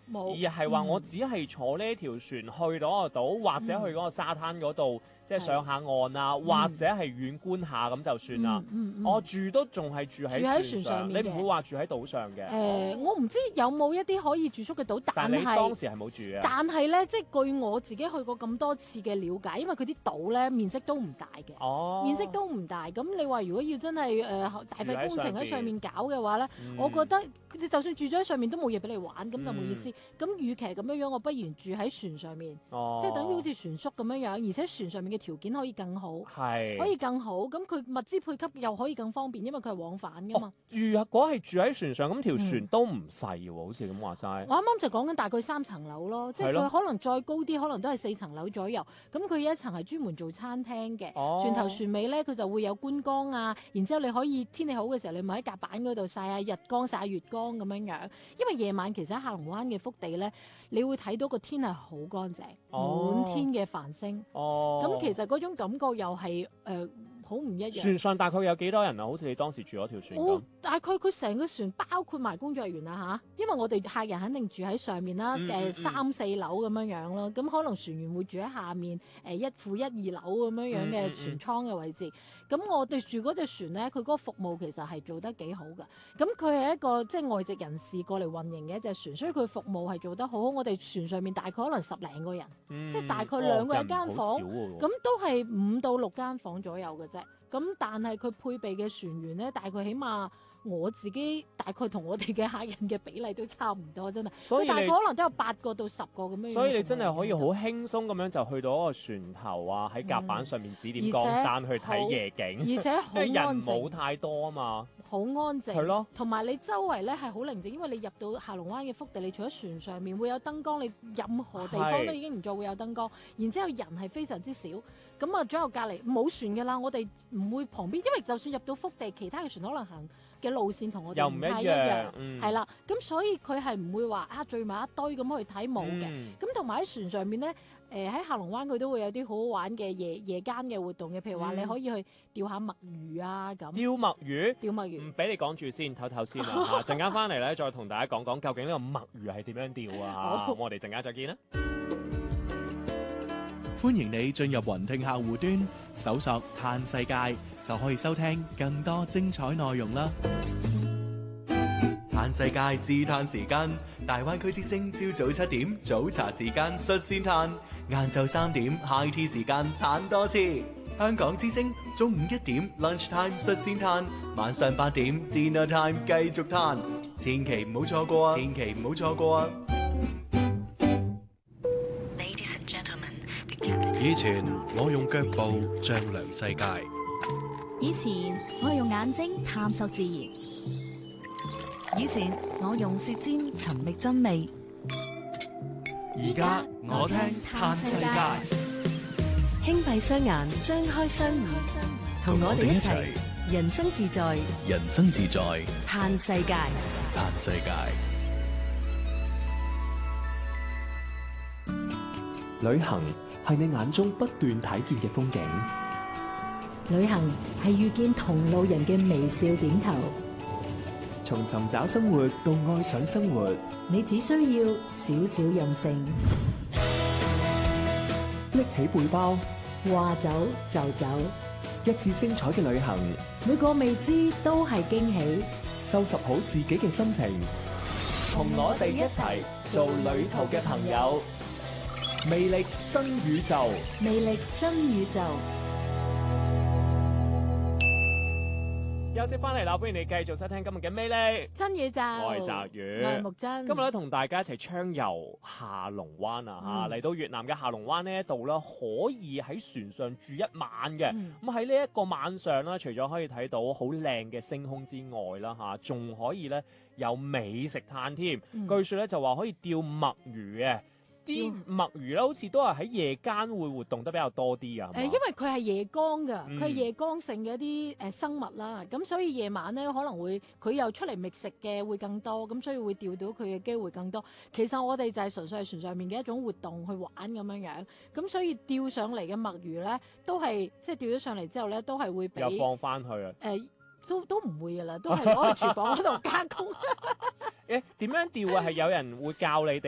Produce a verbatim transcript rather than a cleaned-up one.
冇， 而係話我只係坐呢條船去到個島，或者去嗰個沙灘嗰度，即係上下岸啊，或者係遠觀下咁就算啦。我住都仲係住喺船上， 上面你唔會話住喺島上嘅。 誒，我唔知有冇一啲可以住宿嘅島，但係你當時係冇住嘅。 但係咧，即係據我自己去過咁多次嘅了解，因為佢啲島咧面積都唔大嘅， 哦， 面積都唔大。咁你話如果要真係誒大費工程喺上面搞嘅話咧，我覺得你就算住咗喺上面都冇嘢俾你玩，咁就冇意思。咁與其咁樣樣，我不如住喺船上面，即係等於好似船宿咁樣樣，而且船上面嘅條件可以更好， 係可以更好。咁佢物資配給又可以更方便，因為佢係往返噶嘛。 住啊，嗰係住喺船上，咁條船都唔細喎，好似咁話齋。 我啱啱就講緊大概三層樓咯，即係佢可能再高啲，可能都係四層樓左右。咁佢有一層係專門做餐廳嘅，船頭船尾咧佢就會有觀光啊。然之後你可以天氣好嘅時候，你咪喺甲板嗰度曬下日光、曬下月光咁樣樣。因為夜晚其實喺下龍灣嘅腹地咧，你會睇到個天係好乾淨，滿天嘅繁星。 哦， 咁其實嗰種感覺又係誒好唔一樣。 船上大概有幾多人啊？好似你當時住嗰條船咁。 我大概佢成個船包括埋工作人員啊嚇，因為我哋客人肯定住喺上面啦，誒、 嗯嗯、 三四樓咁樣樣咯。咁可能船員會住喺下面誒一負一二樓咁樣樣嘅船艙嘅位置。咁、嗯嗯、我哋住嗰隻船咧，佢嗰個服務其實係做得幾好噶。咁佢係一個即係外籍人士過嚟運營嘅一隻船，所以佢服務係做得好好。我哋船上面大概可能十零個人，嗯、即係大概兩個一間房，咁、哦、都係五到六間房左右嘅啫。咁但係佢配備嘅船員咧，大概起碼我自己大概同我哋嘅客人嘅比例都差唔多，真係。所以大概可能都有八個到十個咁樣。 所以你真係可以好輕鬆咁樣就去到嗰個船頭啊，喺甲板上面指點江山去睇夜景， 而且好安靜， 人冇太多啊嘛。 好安靜。 係咯。 同埋你周圍咧係好寧靜，因為你入到下龍灣嘅腹地，你除咗船上面會有燈光，你任何地方都已經唔再會有燈光。然之後人係非常之少，咁啊左右隔離冇船㗎啦，我哋唔會旁邊，因為就算入到腹地，其他嘅船可能行嘅路線同我哋唔太一樣，係啦，咁、嗯、所以佢係唔會話啊聚埋一堆咁去睇冇嘅，咁同埋喺船上面咧，誒、呃、喺下龍灣佢都會有啲好好玩嘅夜夜間嘅活動嘅，譬如話你可以去釣下墨魚啊咁。釣墨魚？ 釣墨魚？ 唔俾你講住先，唞唞先啦嚇，陣間翻嚟咧再同大家講講究竟呢個墨魚係點樣釣啊嚇，我哋陣間再見啦。 歡迎你進入雲聽客戶端，搜索嘆世界就可以收聽更多精彩內容啦！嘆世界自嘆時間，大灣區之聲朝早七點早茶時間率先嘆，晏晝三點 high tea 時間嘆多次。香港之聲中午一點 lunch time 率先嘆，晚上八點 dinner time 繼續嘆，千祈唔好錯過啊！千祈唔好錯過啊！ 以前我用腳步丈量世界， 以前我用眼睛探索自然，以前我用舌尖尋覓真味， 而家我聽嘆世界， 輕閉雙眼，張開雙耳，同我哋一齊人生自在， 人生自在嘆世界， 嘆世界。 旅行係你眼中不斷睇見嘅風景， 旅行係遇見同路人嘅微笑點頭。 從尋找生活到愛上生活， 你只需要少少任性， 拎起背包， 話走就走， 一次精彩嘅旅行， 每個未知都係驚喜。 收拾好自己嘅心情，同我哋一齊做旅途嘅朋友。魅力真宇宙， 魅力真宇宙。 休息翻嚟啦，歡迎你繼續收聽今日嘅魅力真宇宙。 我係澤宇， 我係木真。 今日咧同大家一齊暢遊下龍灣啊嚇，嚟、嗯、到越南嘅下龍灣呢一度啦，可以喺船上住一晚嘅。咁喺呢一個晚上啦，除咗可以睇到好靚嘅星空之外啦嚇，仲可以咧有美食嘆添。嗯、據說咧就話可以釣墨魚嘅。啲墨魚咧，好似都係喺夜間會活動得比較多啲啊。誒， 因為佢係夜光㗎，佢係夜光性嘅一啲誒生物啦。咁、嗯、所以夜晚咧可能會佢又出嚟覓食嘅會更多，咁所以會釣到佢嘅機會更多。其實我哋就係純粹係船上面嘅一種活動去玩咁樣樣。咁所以釣上嚟嘅墨魚咧，都係即係釣咗上嚟之後咧，都係會俾又放翻去啊。誒、 呃，都都唔會㗎啦，都係攞去廚房嗰度加工。 誒點樣釣啊？係有人會教你哋。